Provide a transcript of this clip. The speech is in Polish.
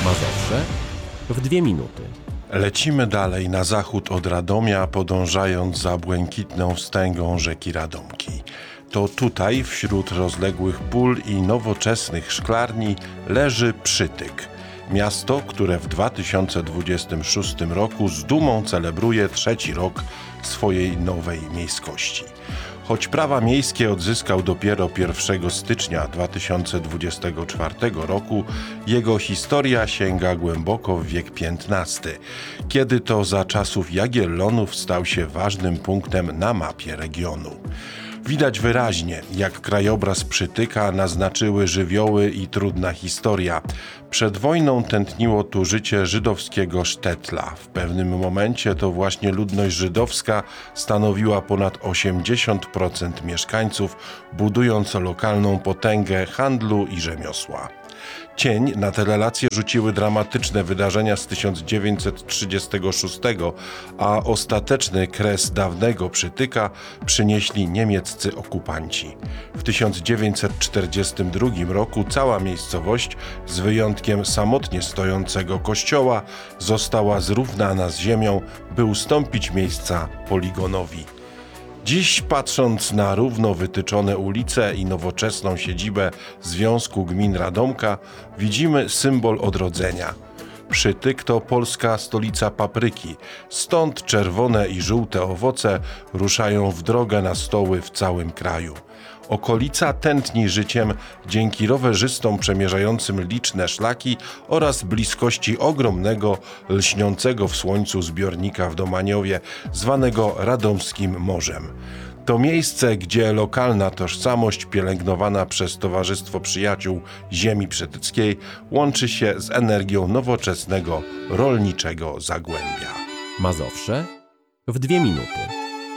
Mazowsze w 2 minuty. Lecimy dalej na zachód od Radomia, podążając za błękitną wstęgą rzeki Radomki. To tutaj, wśród rozległych pól i nowoczesnych szklarni, leży Przytyk. Miasto, które w 2026 roku z dumą celebruje 3. rok swojej nowej miejskości. Choć prawa miejskie odzyskał dopiero 1 stycznia 2024 roku, jego historia sięga głęboko w wiek XV, kiedy to za czasów Jagiellonów stał się ważnym punktem na mapie regionu. Widać wyraźnie, jak krajobraz Przytyka naznaczyły żywioły i trudna historia. Przed wojną tętniło tu życie żydowskiego sztetla. W pewnym momencie to właśnie ludność żydowska stanowiła ponad 80% mieszkańców, budując lokalną potęgę handlu i rzemiosła. Cień na te relacje rzuciły dramatyczne wydarzenia z 1936, a ostateczny kres dawnego Przytyka przynieśli niemieccy okupanci. W 1942 roku cała miejscowość, z wyjątkiem samotnie stojącego kościoła, została zrównana z ziemią, by ustąpić miejsca poligonowi. Dziś, patrząc na równo wytyczone ulice i nowoczesną siedzibę Związku Gmin Radomka, widzimy symbol odrodzenia. Przytyk to polska stolica papryki, stąd czerwone i żółte owoce ruszają w drogę na stoły w całym kraju. Okolica tętni życiem dzięki rowerzystom przemierzającym liczne szlaki oraz bliskości ogromnego, lśniącego w słońcu zbiornika w Domaniowie, zwanego Radomskim Morzem. To miejsce, gdzie lokalna tożsamość pielęgnowana przez Towarzystwo Przyjaciół Ziemi Przytyckiej łączy się z energią nowoczesnego, rolniczego Zagłębia. Mazowsze w 2 minuty.